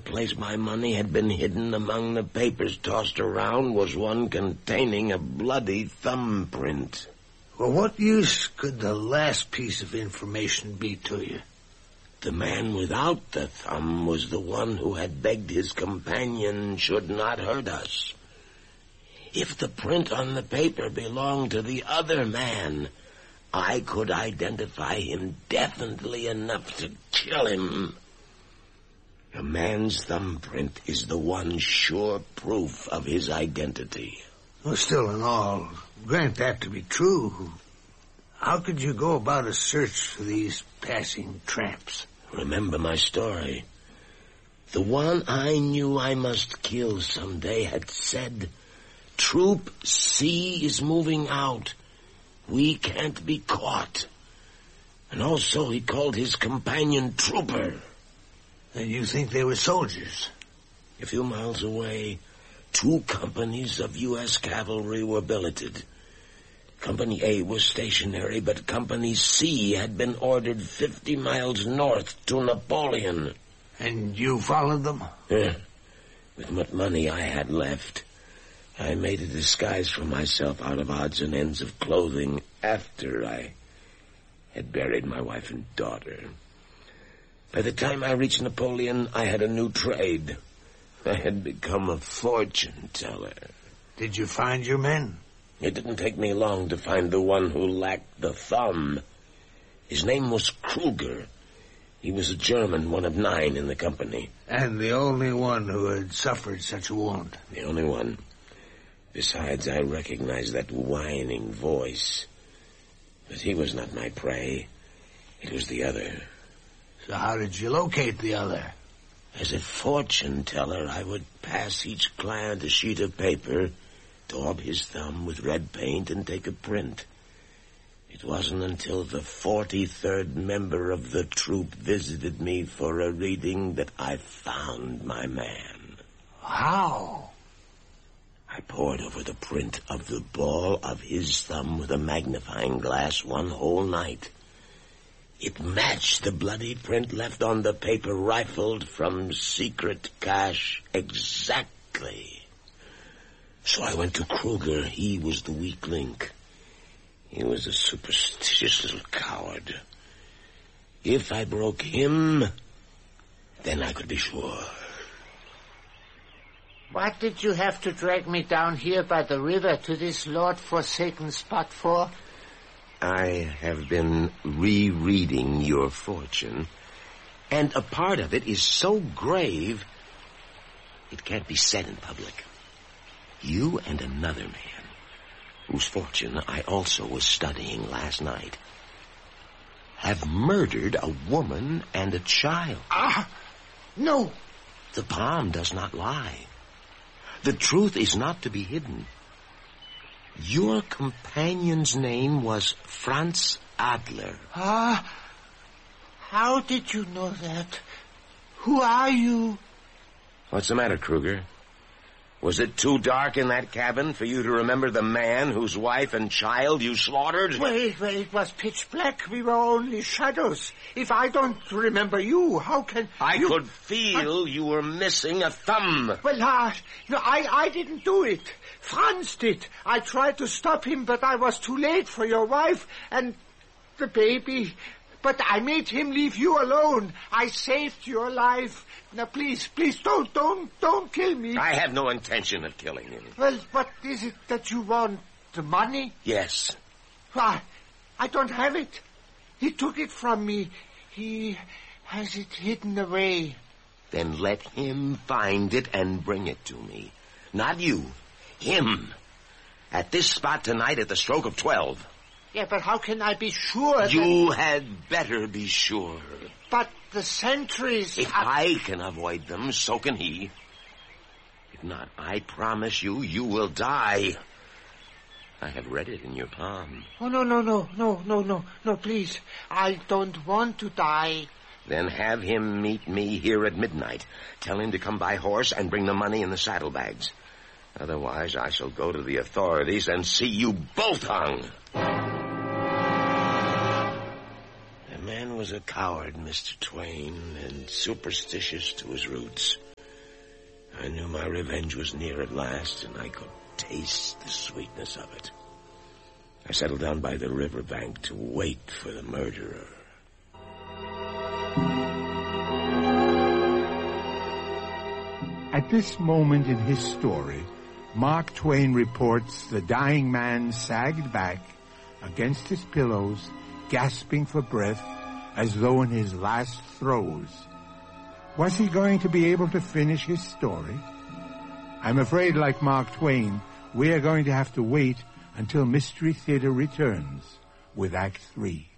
place my money had been hidden among the papers tossed around was one containing a bloody thumbprint. Well, what use could the last piece of information be to you? The man without the thumb was the one who had begged his companion should not hurt us. If the print on the paper belonged to the other man, I could identify him definitely enough to kill him. A man's thumbprint is the one sure proof of his identity. Well, still and all, grant that to be true. How could you go about a search for these passing tramps? Remember my story. The one I knew I must kill someday had said, "Troop C is moving out. We can't be caught." And also he called his companion Trooper. Then you think they were soldiers? A few miles away, 2 companies of U.S. cavalry were billeted. Company A was stationary, but Company C had been ordered 50 miles north to Napoleon. And you followed them? With what money I had left, I made a disguise for myself out of odds and ends of clothing after I had buried my wife and daughter. By the time I reached Napoleon, I had a new trade. I had become a fortune teller. Did you find your men? It didn't take me long to find the one who lacked the thumb. His name was Kruger. He was a German, one of 9 in the company. And the only one who had suffered such a wound? The only one. Besides, I recognized that whining voice. But he was not my prey. It was the other. So how did you locate the other? As a fortune teller, I would pass each client a sheet of paper, daub his thumb with red paint, and take a print. It wasn't until the 43rd member of the troop visited me for a reading that I found my man. How? I pored over the print of the ball of his thumb with a magnifying glass one whole night. It matched the bloody print left on the paper rifled from secret cache exactly. So I went to Kruger. He was the weak link. He was a superstitious little coward. If I broke him, then I could be sure. What did you have to drag me down here by the river to this Lord-forsaken spot for? I have been rereading your fortune, and a part of it is so grave it can't be said in public. You and another man, whose fortune I also was studying last night, have murdered a woman and a child. No. The palm does not lie. The truth is not to be hidden. Your companion's name was Franz Adler. How did you know that? Who are you? What's the matter, Kruger? Was it too dark in that cabin for you to remember the man whose wife and child you slaughtered? Well, it was pitch black. We were only shadows. If I don't remember you, how can I could feel you were missing a thumb. Well, I didn't do it. Franz did. I tried to stop him, but I was too late for your wife and the baby. But I made him leave you alone. I saved your life. Now, please, don't kill me. I have no intention of killing him. Well, what is it that you want? The money? Yes. Why, I don't have it. He took it from me. He has it hidden away. Then let him find it and bring it to me. Not you. Him. At this spot tonight at the stroke of 12. Yeah, but how can I be sure that... You had better be sure. But the sentries... If I can avoid them, so can he. If not, I promise you, you will die. I have read it in your palm. Oh, no, please. I don't want to die. Then have him meet me here at midnight. Tell him to come by horse and bring the money in the saddlebags. Otherwise, I shall go to the authorities and see you both hung. The man was a coward, Mr. Twain, and superstitious to his roots. I knew my revenge was near at last, and I could taste the sweetness of it. I settled down by the riverbank to wait for the murderer. At this moment in his story, Mark Twain reports the dying man sagged back against his pillows, gasping for breath as though in his last throes. Was he going to be able to finish his story? I'm afraid, like Mark Twain, we are going to have to wait until Mystery Theater returns with Act 3.